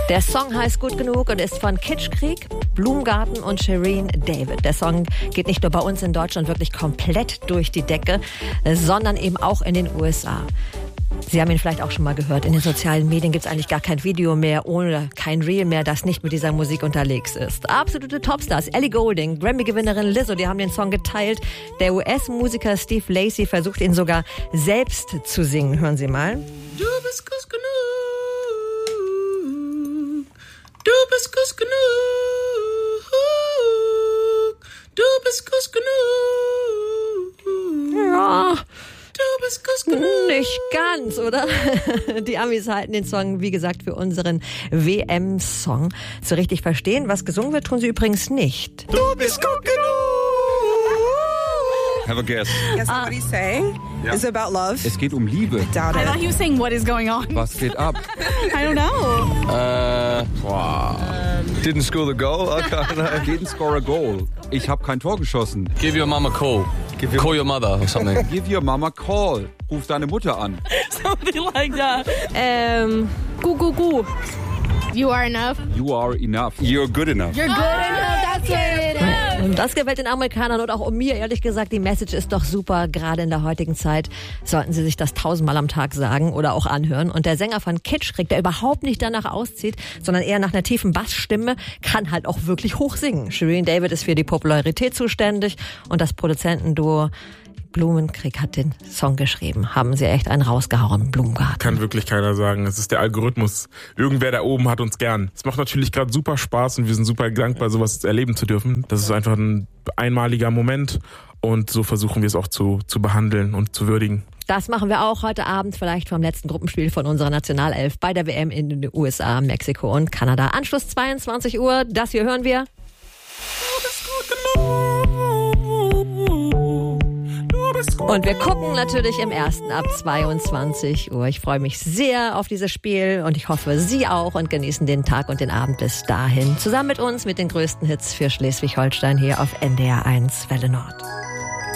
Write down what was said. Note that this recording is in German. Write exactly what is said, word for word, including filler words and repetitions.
Der Song heißt Gut genug und ist von Kitschkrieg, Blumengarten und Shirin David. Der Song geht nicht nur bei uns in Deutschland wirklich komplett durch die Decke, sondern eben auch in den U S A. Sie haben ihn vielleicht auch schon mal gehört. In den sozialen Medien gibt es eigentlich gar kein Video mehr oder kein Reel mehr, das nicht mit dieser Musik unterwegs ist. Absolute Topstars. Ellie Goulding, Grammy-Gewinnerin Lizzo, die haben den Song geteilt. Der U S-Musiker Steve Lacy versucht ihn sogar selbst zu singen. Hören Sie mal. Du bist gut genug. Du bist gut genug. Du bist gut genug. Ja. Du bist gut genug. Nicht ganz, oder? Die Amis halten den Song, wie gesagt, für unseren W M-Song. So richtig verstehen, was gesungen wird, tun sie übrigens nicht. Du bist gut genug. Have a guess. Guess what he's saying? Ja. Is it about love? Es geht um Liebe. Doubt I it. thought he was saying what is going on. Was geht ab? I don't know. Äh, boah. Didn't score the goal? Okay. Didn't score a goal. Ich habe kein Tor geschossen. Give your mom a call. Give your, Call your mother or something. give your mama call. Ruf deine Mutter an. Something like that. Ähm, gu, gu, gu. You are enough. You are enough. You're good enough. You're good enough. That's what it is. Und das gefällt den Amerikanern und auch um mir, ehrlich gesagt, die Message ist doch super. Gerade in der heutigen Zeit sollten sie sich das tausendmal am Tag sagen oder auch anhören. Und der Sänger von Kitschkrieg, der überhaupt nicht danach auszieht, sondern eher nach einer tiefen Bassstimme, kann halt auch wirklich hoch singen. Shirin David ist für die Popularität zuständig und das Produzentenduo Blumenkrieg hat den Song geschrieben. Haben sie echt einen rausgehauen, Blumengarten. Kann wirklich keiner sagen. Es ist der Algorithmus. Irgendwer da oben hat uns gern. Es macht natürlich gerade super Spaß und wir sind super dankbar, sowas erleben zu dürfen. Das ist einfach ein einmaliger Moment und so versuchen wir es auch zu, zu behandeln und zu würdigen. Das machen wir auch heute Abend, vielleicht vom letzten Gruppenspiel von unserer Nationalelf bei der W M in den U S A, Mexiko und Kanada. Anschluss zweiundzwanzig Uhr. Das hier hören wir. Und wir gucken natürlich im ersten ab zweiundzwanzig Uhr. Ich freue mich sehr auf dieses Spiel und ich hoffe, Sie auch und genießen den Tag und den Abend bis dahin. Zusammen mit uns mit den größten Hits für Schleswig-Holstein hier auf N D R eins Welle Nord.